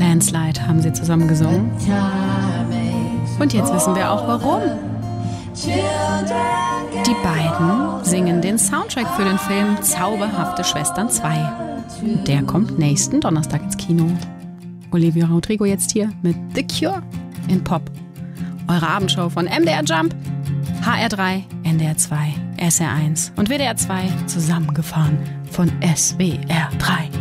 Landslide haben sie zusammen gesungen. Und jetzt wissen wir auch warum. Die beiden singen den Soundtrack für den Film Zauberhafte Schwestern 2. Der kommt nächsten Donnerstag ins Kino. Olivia Rodrigo jetzt hier mit The Cure in Pop. Eure Abendshow von MDR Jump, HR3, NDR 2, SR1 und WDR 2 zusammengefahren von SWR 3.